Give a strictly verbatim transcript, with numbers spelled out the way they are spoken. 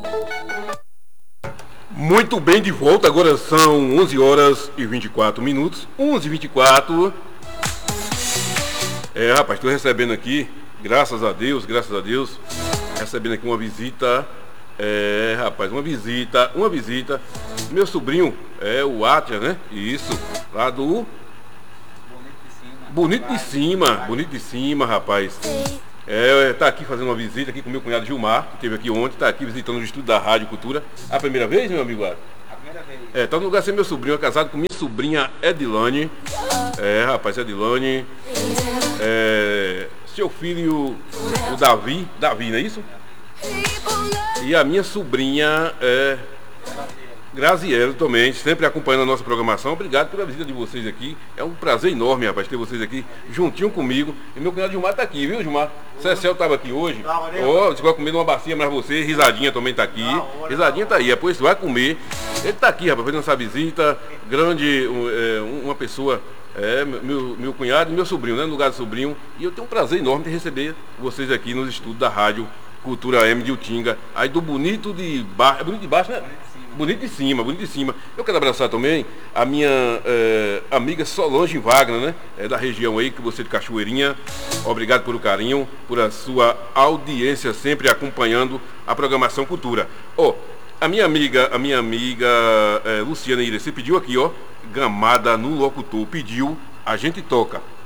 Muito bem, de volta. Agora são onze horas e vinte e quatro minutos. onze e vinte e quatro. É, rapaz, estou recebendo aqui, graças a Deus, graças a Deus, recebendo aqui uma visita. É, rapaz, uma visita, uma visita. Meu sobrinho, é o Atria, né? Isso, lá do Bonito de Cima, Bonito de Cima, rapaz. É, tá aqui fazendo uma visita aqui com meu cunhado Gilmar, que esteve aqui ontem, tá aqui visitando o estúdio da Rádio Cultura. A primeira vez, meu amigo Atria? A primeira vez. É, tá no lugar sem meu sobrinho, é casado com minha sobrinha Edilane. É, rapaz, Edilane. É, seu filho, o Davi, Davi, não é isso? E a minha sobrinha é Grazielo também, sempre acompanhando a nossa programação. Obrigado pela visita de vocês aqui. É um prazer enorme, rapaz, ter vocês aqui juntinho comigo. E meu cunhado Gilmar tá aqui, viu, Gilmar? Cecel tava aqui hoje. Ó, oh, você vai comer uma bacia mais você. Risadinha também tá aqui. Risadinha tá aí, depois você vai comer. Ele tá aqui, rapaz, fazendo essa visita. Grande, é, uma pessoa, é, meu, meu cunhado e meu sobrinho, né? No lugar do sobrinho. E eu tenho um prazer enorme de receber vocês aqui nos estudos da Rádio Cultura M de Utinga. Aí do Bonito de Baixo. É Bonito de Baixo, né? Bonito de Cima, Bonito de Cima. Eu quero abraçar também a minha é, amiga Solange Wagner, né? É da região aí, que você de Cachoeirinha. Obrigado pelo carinho, por a sua audiência, sempre acompanhando a programação Cultura. Ó, oh, a minha amiga, a minha amiga é, Luciana Irecê pediu aqui, ó, Gamada no Locutor. Pediu, a gente toca.